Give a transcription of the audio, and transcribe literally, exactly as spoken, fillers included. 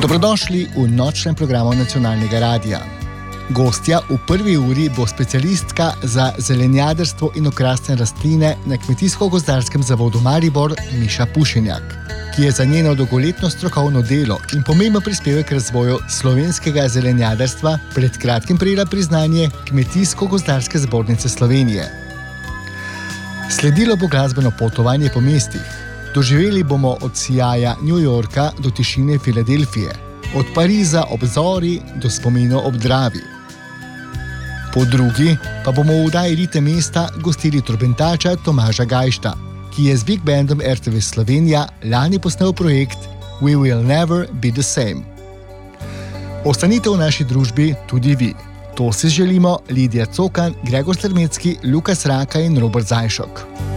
Dobrodošli v nočnem programu Nacionalnega radia. Gostja v prvi uri bo specialistka za zelenjadarstvo in okrasne rastline na Kmetijsko-gozdarskem zavodu Maribor Miša Pušenjak, ki je za njeno dolgoletno strokovno delo in pomemben prispevek k razvoju slovenskega zelenjadarstva pred kratkim prejela priznanje Kmetijsko-gozdarske zbornice Slovenije. Sledilo bo glasbeno potovanje po mestih. Doživeli bomo od sijaja New Yorka do tišine Filadelfije, od Pariza ob zori do spominov ob Dravi. Po drugi pa bomo v vdaji Ritem mesta gostili trobentača Tomaža Gajšta, ki je z Big Bandom R T V Slovenija lani posnel projekt We Will Never Be The Same. Ostanite v naši družbi tudi vi. To si želimo Lidija Cokan, Gregor Strmecki, Lukas Raka in Robert Zajšok.